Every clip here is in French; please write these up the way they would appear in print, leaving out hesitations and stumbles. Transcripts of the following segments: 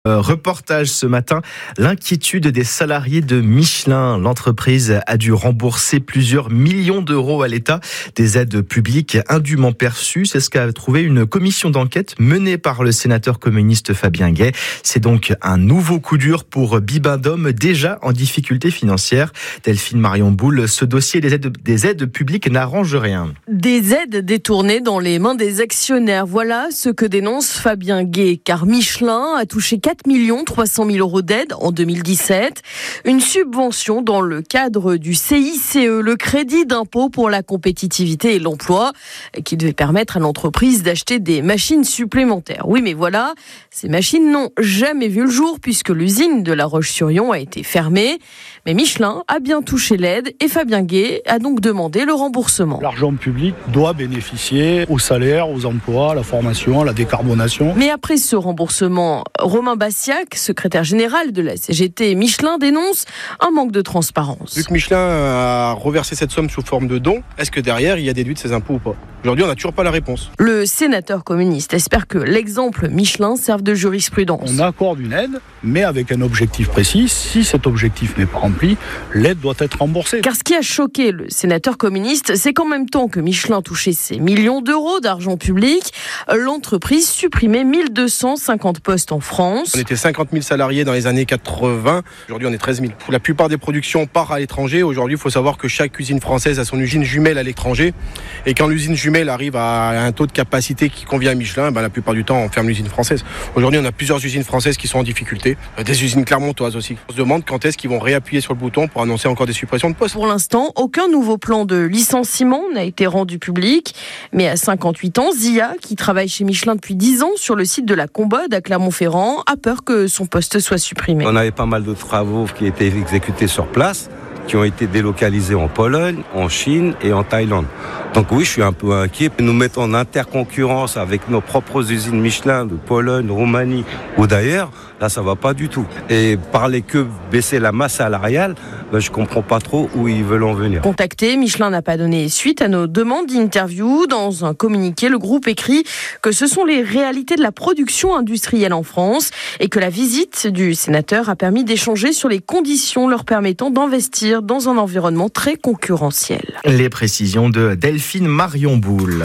Reportage ce matin, l'inquiétude des salariés de Michelin. L'entreprise a dû rembourser plusieurs millions d'euros à l'État, des aides publiques indûment perçues. C'est ce qu'a trouvé une commission d'enquête menée par le sénateur communiste Fabien Gay. C'est donc un nouveau coup dur pour Bibendum, déjà en difficulté financière. Delphine Marion Boule, ce dossier des aides publiques n'arrange rien. Des aides détournées dans les mains des actionnaires. Voilà ce que dénonce Fabien Gay, car Michelin a touché 4 300 000 euros d'aide en 2017. Une subvention dans le cadre du CICE, le crédit d'impôt pour la compétitivité et l'emploi, qui devait permettre à l'entreprise d'acheter des machines supplémentaires. Oui, mais voilà, ces machines n'ont jamais vu le jour puisque l'usine de La Roche-sur-Yon a été fermée. Mais Michelin a bien touché l'aide et Fabien Gay a donc demandé le remboursement. L'argent public doit bénéficier aux salaires, aux emplois, à la formation, à la décarbonation. Mais après ce remboursement, Romain Bassiac, secrétaire général de la CGT Michelin, dénonce un manque de transparence. Vu que Michelin a reversé cette somme sous forme de don, est-ce que derrière il y a déduit de ses impôts ou pas ? Aujourd'hui, on n'a toujours pas la réponse. Le sénateur communiste espère que l'exemple Michelin serve de jurisprudence. On accorde une aide, mais avec un objectif précis. Si cet objectif n'est pas rempli, l'aide doit être remboursée. Car ce qui a choqué le sénateur communiste, c'est qu'en même temps que Michelin touchait ses millions d'euros d'argent public, l'entreprise supprimait 1250 postes en France. On était 50 000 salariés dans les années 80. Aujourd'hui, on est 13 000. La plupart des productions partent à l'étranger. Aujourd'hui, il faut savoir que chaque usine française a son usine jumelle à l'étranger. Et quand l'usine jumelle arrive à un taux de capacité qui convient à Michelin, la plupart du temps, on ferme l'usine française. Aujourd'hui, on a plusieurs usines françaises qui sont en difficulté. Des usines clermontoises aussi. On se demande quand est-ce qu'ils vont réappuyer sur le bouton pour annoncer encore des suppressions de postes. Pour l'instant, aucun nouveau plan de licenciement n'a été rendu public. Mais à 58 ans, Zia, qui travaille chez Michelin depuis 10 ans sur le site de la Combode à Clermont-Ferrand, a peur que son poste soit supprimé. On avait pas mal de travaux qui étaient exécutés sur place, qui ont été délocalisés en Pologne, en Chine et en Thaïlande. Donc oui, je suis un peu inquiet. Nous mettons en interconcurrence avec nos propres usines Michelin de Pologne, de Roumanie ou d'ailleurs. Là, ça va pas du tout. Et parler que baisser la masse salariale, je comprends pas trop où ils veulent en venir. Contacté, Michelin n'a pas donné suite à nos demandes d'interview. Dans un communiqué, le groupe écrit que ce sont les réalités de la production industrielle en France et que la visite du sénateur a permis d'échanger sur les conditions leur permettant d'investir dans un environnement très concurrentiel. Les précisions de Delphine Marion Boule.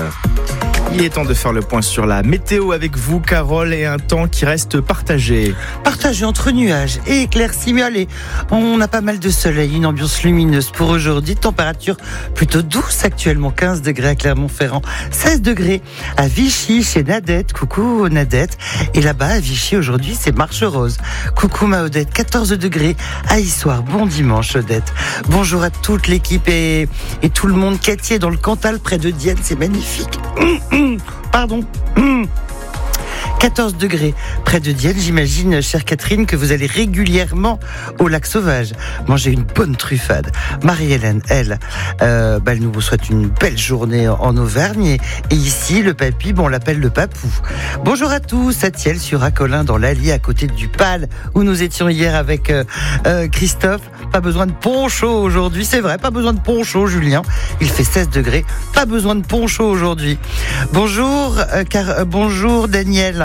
Il est temps de faire le point sur la météo avec vous, Carole, et un temps qui reste partagé. Partagé entre nuages et éclaircies, mais allez, on a pas mal de soleil, une ambiance lumineuse pour aujourd'hui. Température plutôt douce actuellement, 15 degrés à Clermont-Ferrand, 16 degrés à Vichy chez Nadette. Coucou Nadette. Et là-bas à Vichy aujourd'hui, c'est Marche Rose. Coucou ma Odette, 14 degrés à Issoire. Bon dimanche Odette. Bonjour à toute l'équipe et tout le monde. Cathy est dans le Cantal près de Dienne, c'est magnifique. Pardon. 14 degrés près de Dienne, j'imagine, chère Catherine, que vous allez régulièrement au lac Sauvage manger une bonne truffade. Marie-Hélène, elle nous souhaite une belle journée en Auvergne et ici, le papy, on l'appelle le papou. Bonjour à tous, à Thiel sur Acolin dans l'Allier à côté du Pal où nous étions hier avec Christophe. Pas besoin de poncho aujourd'hui, c'est vrai, pas besoin de poncho, Julien. Il fait 16 degrés, pas besoin de poncho aujourd'hui. Bonjour, bonjour Daniel.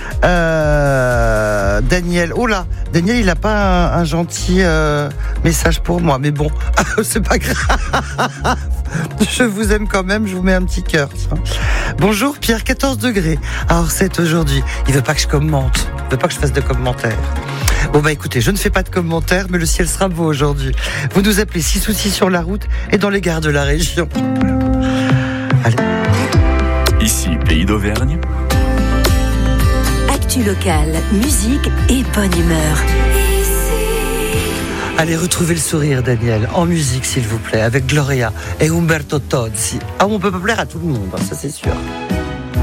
Daniel, oh là, Daniel, il n'a pas un gentil message pour moi, mais bon, c'est pas grave. Je vous aime quand même, je vous mets un petit cœur. Bonjour Pierre, 14 degrés à Orsette aujourd'hui. Il veut pas que je commente, il veut pas que je fasse de commentaires. Bon écoutez, je ne fais pas de commentaires, mais le ciel sera beau aujourd'hui. Vous nous appelez 6 soucis sur la route et dans les gares de la région. Allez. Ici, Pays d'Auvergne. Actu locale, musique et bonne humeur. Allez, retrouvez le sourire, Daniel, en musique, s'il vous plaît, avec Gloria et Umberto Tozzi. Ah, on peut pas plaire à tout le monde, ça c'est sûr.